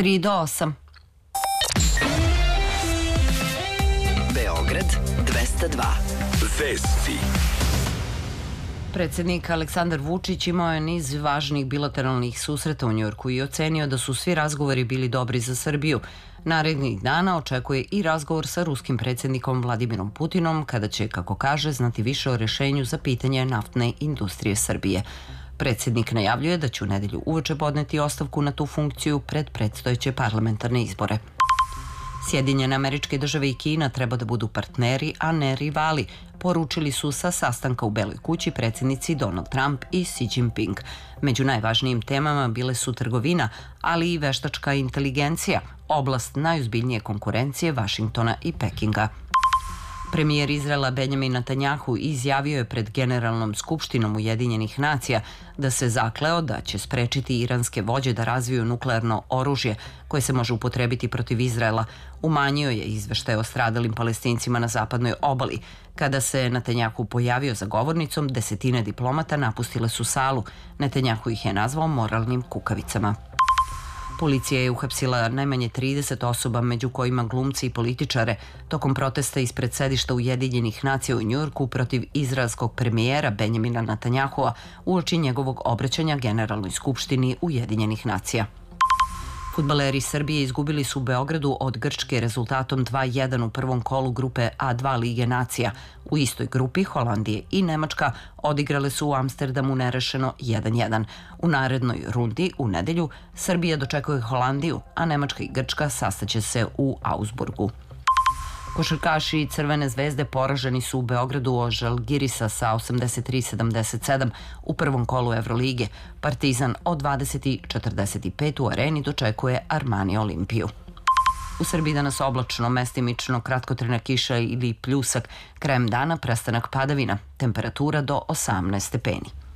3 do 8. Beograd 202. Vesti. Predsednik Aleksandar Vučić imao je niz važnih bilateralnih susreta u Njujorku i ocenio da su svi razgovori bili dobri za Srbiju. Narednih dana očekuje i razgovor sa ruskim predsednikom Vladimirom Putinom, kada će, kako kaže, znati više o rešenju za pitanje naftne industrije Srbije. Predsednik najavljuje da će u nedelju uveče podneti ostavku na tu funkciju pred predstojeće parlamentarne izbore. Sjedinjene Američke Države i Kina treba da budu partneri, a ne rivali, poručili su sa sastanka u Beloj kući predsednici Donald Trump i Xi Jinping. Među najvažnijim temama bile su trgovina, ali i veštačka inteligencija, oblast najozbiljnije konkurencije Vašingtona i Pekinga. Premijer Izraela Benjamin Netanjahu izjavio je pred Generalnom skupštinom Ujedinjenih nacija da se zakleo da će sprečiti iranske vođe da razviju nuklearno oružje koje se može upotrebiti protiv Izraela. Umanjio je izveštaj o stradalim Palestincima na zapadnoj obali. Kada se Netanjahu pojavio za govornicom, desetine diplomata napustile su salu. Netanjahu ih je nazvao moralnim kukavicama. Policija je uhapsila najmanje 30 osoba, među kojima glumci i političare, tokom protesta ispred sedišta Ujedinjenih nacija u Njujorku protiv izraelskog premijera Benjamina Netanjahua uoči njegovog obraćanja Generalnoj skupštini Ujedinjenih nacija. Fudbaleri Srbije izgubili su u Beogradu od Grčke rezultatom 2:1 u prvom kolu grupe A2 Lige nacija. U istoj grupi Holandije i Nemačka odigrale su u Amsterdamu nerešeno 1:1. U narednoj rundi, u nedelju, Srbija dočekuje Holandiju, a Nemačka i Grčka sastaće se u Augsburgu. Košarkaši Crvene zvezde poraženi su u Beogradu od Žalgirisa sa 83-77 u prvom kolu Evrolige. Partizan od 20:45 u areni dočekuje Armani Olimpiju. U Srbiji danas oblačno, mestimično, kratkotrajna kiša ili pljusak, krajem dana prestanak padavina, temperatura do 18 stepeni.